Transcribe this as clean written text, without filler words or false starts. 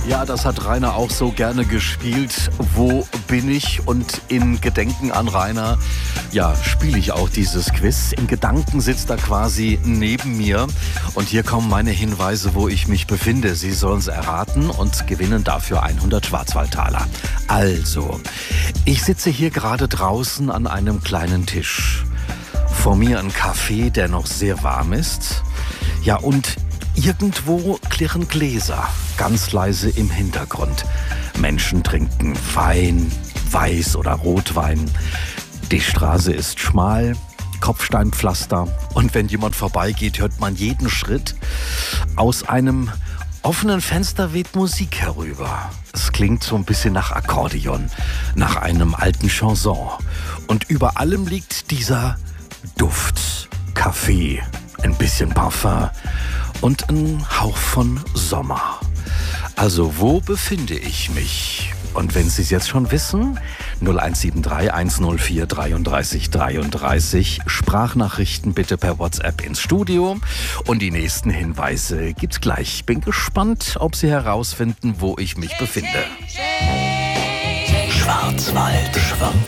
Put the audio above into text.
Ja, das hat Rainer auch so gerne gespielt. Wo bin ich? Und in Gedenken an Rainer, ja, spiele ich auch dieses Quiz. In Gedanken sitzt er quasi neben mir. Und hier kommen meine Hinweise, wo ich mich befinde. Sie sollen es erraten und gewinnen dafür 100 Schwarzwaldtaler. Also, ich sitze hier gerade draußen an einem kleinen Tisch. Vor mir ein Kaffee, der noch sehr warm ist. Ja, und irgendwo klirren Gläser, ganz leise im Hintergrund. Menschen trinken Wein, Weiß- oder Rotwein. Die Straße ist schmal, Kopfsteinpflaster. Und wenn jemand vorbeigeht, hört man jeden Schritt. Aus einem offenen Fenster weht Musik herüber. Es klingt so ein bisschen nach Akkordeon, nach einem alten Chanson. Und über allem liegt dieser Duft, Kaffee, ein bisschen Parfum und ein Hauch von Sommer. Also wo befinde ich mich? Und wenn Sie es jetzt schon wissen, 0173 104 33 33, Sprachnachrichten bitte per WhatsApp ins Studio. Und die nächsten Hinweise gibt's gleich. Bin gespannt, ob Sie herausfinden, wo ich mich befinde. Schwarzwald.